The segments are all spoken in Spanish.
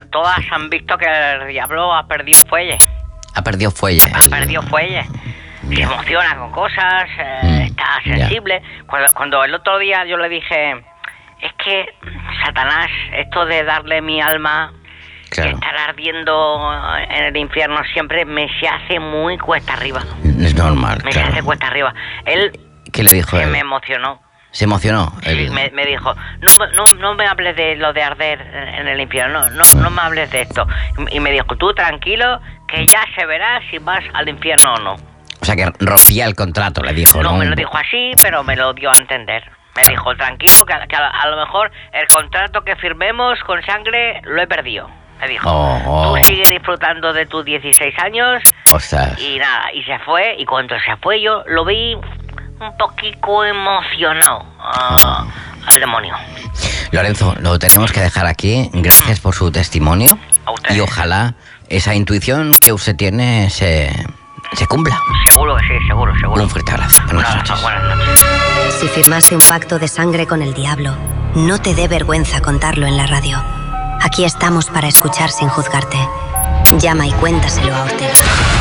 todas han visto que el diablo ha perdido fuelle. Ha perdido fuelle. Ha perdido fuelle. Se emociona con cosas, está sensible. Cuando el otro día yo le dije, es que Satanás, esto de darle mi alma, claro, estar ardiendo en el infierno siempre se hace muy cuesta arriba. Es normal. Se hace cuesta arriba. Él, ¿qué le dijo él? Me emocionó. ¿Se emocionó? Sí, me dijo, no me hables de lo de arder en el infierno, no me hables de esto. Y me dijo, tú tranquilo, que ya se verá si vas al infierno o no. O sea, que rompía el contrato, le dijo, ¿no? No me lo dijo así, pero me lo dio a entender. Me dijo, tranquilo, que a lo mejor el contrato que firmemos con sangre lo he perdido. Me dijo, tú sigue disfrutando de tus 16 años. Ostras. Y nada, y se fue, y cuando se fue yo lo vi un poquito emocionado al demonio. Lorenzo, lo tenemos que dejar aquí. Gracias por su testimonio. A usted. Y ojalá esa intuición que usted tiene se cumpla. Seguro que sí, seguro. Un fuerte abrazo. Buenas noches. Buenas noches. Si firmaste un pacto de sangre con el diablo, no te dé vergüenza contarlo en la radio. Aquí estamos para escuchar sin juzgarte. Llama y cuéntaselo a Ortega.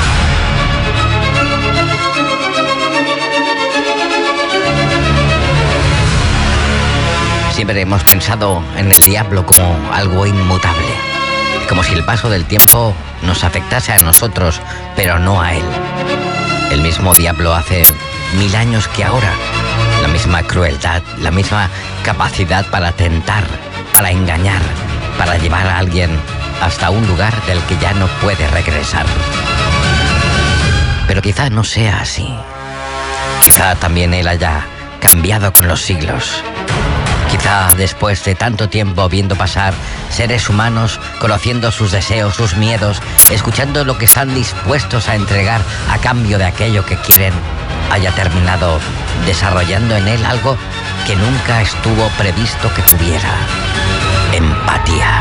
Siempre hemos pensado en el diablo como algo inmutable, como si el paso del tiempo nos afectase a nosotros, pero no a él. El mismo diablo hace 1000 años que ahora, la misma crueldad, la misma capacidad para tentar, para engañar, para llevar a alguien hasta un lugar del que ya no puede regresar. Pero quizá no sea así. Quizá también él haya cambiado con los siglos. Quizá después de tanto tiempo viendo pasar seres humanos, conociendo sus deseos, sus miedos, escuchando lo que están dispuestos a entregar a cambio de aquello que quieren, haya terminado desarrollando en él algo que nunca estuvo previsto que tuviera: empatía.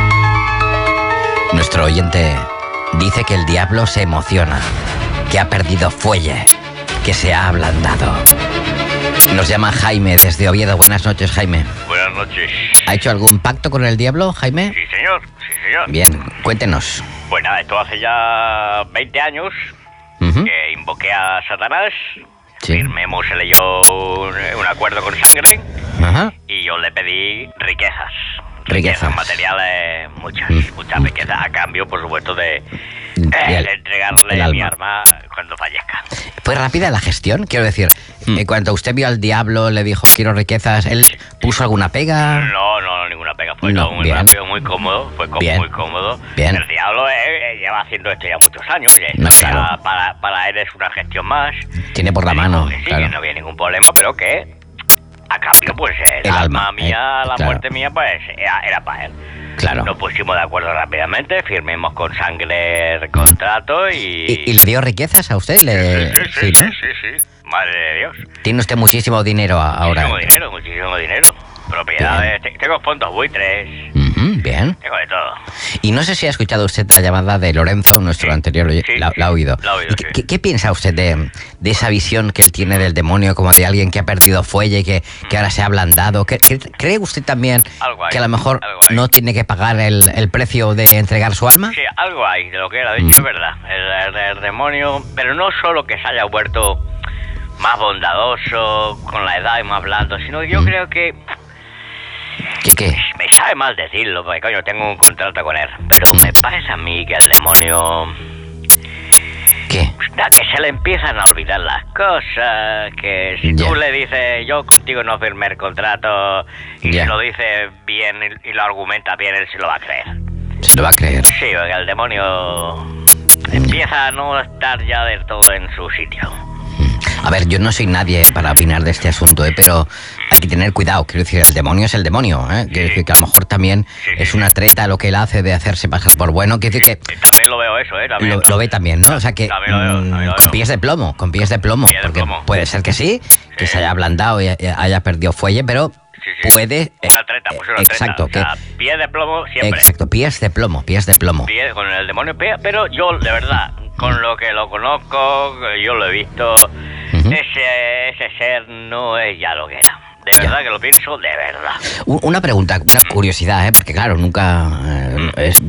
Nuestro oyente dice que el diablo se emociona, que ha perdido fuelle, que se ha ablandado. Nos llama Jaime desde Oviedo. Buenas noches, Jaime. Buenas noches. ¿Ha hecho algún pacto con el diablo, Jaime? Sí, señor. Bien, cuéntenos. Pues nada, esto hace ya 20 años que invoqué a Satanás. Sí. Firmemos él y yo un acuerdo con sangre. Ajá. Y yo le pedí riquezas. Riquezas materiales, muchas riquezas, a cambio, por supuesto, de entregarle mi arma cuando fallezca. ¿Fue rápida la gestión? Quiero decir, cuando usted vio al diablo, le dijo, quiero riquezas, ¿él puso alguna pega? No, ninguna pega. Fue todo muy rápido, muy cómodo. Muy cómodo. Bien. El diablo lleva haciendo esto ya muchos años. No, claro. Para él es una gestión más. Tiene por la mano. Sí, claro. no había ningún problema, pero que a cambio, pues el alma mía, la muerte mía, pues era para él. Claro. Nos pusimos de acuerdo rápidamente, firmemos con sangre el contrato ¿Y le dio riquezas a usted? Sí, ¿no? Sí. Madre de Dios. Tiene usted muchísimo dinero ahora. Muchísimo dinero. Propiedades, tengo fondos buitres. Bien. Tengo de todo. Y no sé si ha escuchado usted la llamada de Lorenzo, nuestro anterior, la ha oído. La ha oído, ¿Qué piensa usted de esa visión que él tiene del demonio como de alguien que ha perdido fuelle, que ahora se ha ablandado? ¿Cree usted también que a lo mejor no tiene que pagar el precio de entregar su alma? Sí, algo hay de lo que él ha dicho, es verdad. El demonio, pero no solo que se haya vuelto más bondadoso con la edad y más blando, sino que yo creo que... ¿Qué? Me sabe mal decirlo, porque coño, tengo un contrato con él. Pero me parece a mí que el demonio... ¿Qué? Que se le empiezan a olvidar las cosas, que si tú le dices, yo contigo no firmé el contrato, y se lo dice bien y lo argumenta bien, él se lo va a creer. ¿Se lo va a creer? Sí, porque el demonio empieza a no estar ya del todo en su sitio. A ver, yo no soy nadie para opinar de este asunto, pero hay que tener cuidado. Quiero decir, el demonio es el demonio, ¿eh? Quiero decir que a lo mejor también es una treta lo que él hace de hacerse pasar por bueno. Quiero decir que... También lo veo eso, ¿eh? Lo ve también, ¿no? O sea que con pies de plomo, porque puede ser que sí, que se haya ablandado y haya perdido fuelle, pero... Puede... Una treta, pues una exacto, treta. O sea, pies de plomo siempre. Exacto, pies de plomo. Con el demonio, pero yo, de verdad, con lo que lo conozco, yo lo he visto, ese ser no es ya lo que era. De verdad que lo pienso, de verdad. Una pregunta, una curiosidad, porque claro, nunca